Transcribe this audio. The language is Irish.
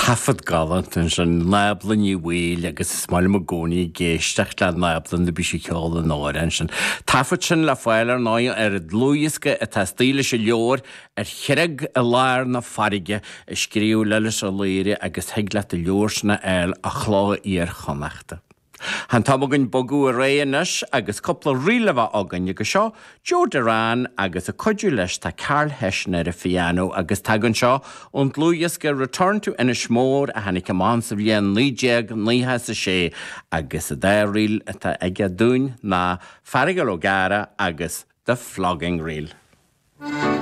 Tafod galant yn sy'n nablan i wyl agos ysmael yma goni geistach glad nablan dy bisi ciol yn o'r yn sy'n tafod sy'n la ffael ar noi y dlwysga y tasdil ys y lior chyrag y lair na ffarige ysgriw lelys o leiri agos heglat y lior sy'n el a chlo i'r chonachta. Han tamogyn bogu y reianys agos copla rilefa ogan y gysio, Joe Duran agos y codjulesh ta Carl Heschner y fiano agos tagon sio ond lwysga Return to Inishmore a hannig amans y fian nidjeg nihas y she agos y da ril ta ega dwn na farigal o gara agos the flogging reel.